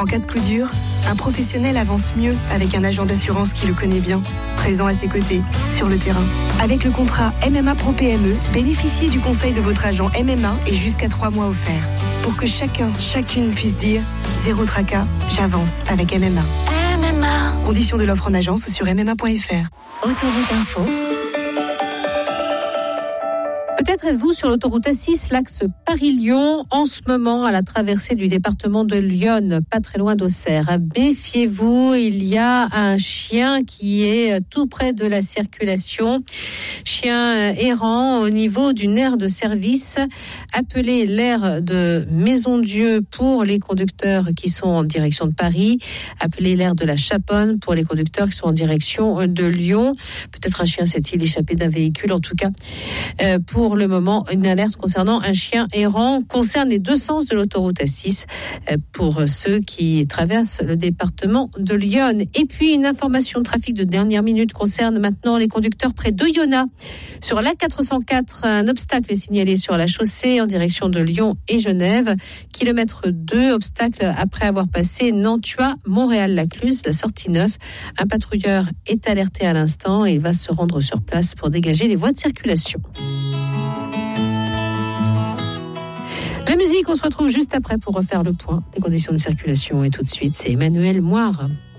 En cas de coup dur, un professionnel avance mieux avec un agent d'assurance qui le connaît bien, présent à ses côtés, sur le terrain. Avec le contrat MMA Pro PME, bénéficiez du conseil de votre agent MMA et jusqu'à 3 mois offerts. Pour que chacune puisse dire « Zéro tracas, j'avance avec MMA ». MMA. Conditions de l'offre en agence ou sur mma.fr. Autoroute Info. Peut-être êtes-vous sur l'autoroute A6, l'axe Paris-Lyon, en ce moment à la traversée du département de l'Yonne, pas très loin d'Auxerre. Méfiez-vous, il y a un chien qui est tout près de la circulation. Chien errant au niveau d'une aire de service. Appelez l'aire de Maison-Dieu pour les conducteurs qui sont en direction de Paris. Appelez l'aire de la Chaponne pour les conducteurs qui sont en direction de Lyon. Peut-être un chien s'est-il échappé d'un véhicule. En tout cas, pour le moment, une alerte concernant un chien errant concerne les deux sens de l'autoroute A6 pour ceux qui traversent le département de l'Yonne. Et puis, une information de trafic de dernière minute concerne maintenant les conducteurs près d'Oyonnax. Sur l'A404, un obstacle est signalé sur la chaussée en direction de Lyon et Genève. Kilomètre 2, obstacle après avoir passé Nantua, Montréal-Lacluse, la sortie 9. Un patrouilleur est alerté à l'instant et il va se rendre sur place pour dégager les voies de circulation. La musique, on se retrouve juste après pour refaire le point des conditions de circulation. Et tout de suite, c'est Emmanuel Moire.